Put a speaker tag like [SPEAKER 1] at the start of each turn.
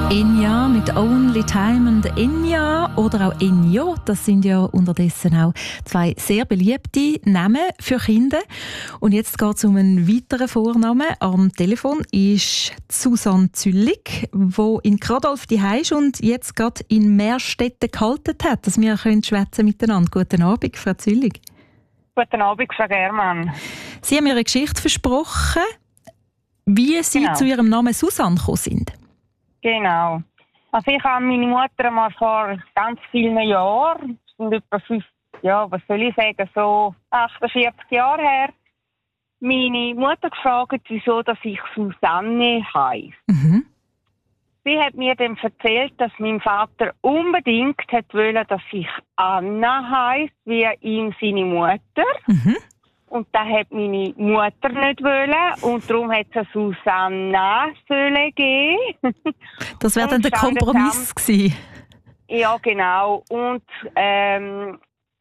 [SPEAKER 1] Enya mit Only Time und Enya oder auch Enyo, das sind ja unterdessen auch zwei sehr beliebte Namen für Kinder. Und jetzt geht es um einen weiteren Vornamen. Am Telefon ist Susanne Züllig, die in Kradolf daheim ist und jetzt gerade in Meerstetten gehalten hat, dass wir schwätzen miteinander. Guten Abend, Frau Züllig.
[SPEAKER 2] Guten Abend, Frau Germann.
[SPEAKER 1] Sie haben mir eine Geschichte versprochen, wie Sie zu Ihrem Namen Susanne gekommen sind.
[SPEAKER 2] Genau. Also ich habe meine Mutter mal vor ganz vielen Jahren, das sind etwa 5, was soll ich sagen, so 48 Jahre her, meine Mutter gefragt, wieso dass ich Susanne heisse.
[SPEAKER 1] Mhm.
[SPEAKER 2] Sie hat mir dann erzählt, dass mein Vater unbedingt wollte, dass ich Anna heisse, wie ihm seine Mutter.
[SPEAKER 1] Mhm.
[SPEAKER 2] Und das hat meine Mutter nicht wollen. Und darum hat es Susanna geben.
[SPEAKER 1] Das wäre dann der Kompromiss gewesen.
[SPEAKER 2] Ja, genau. Und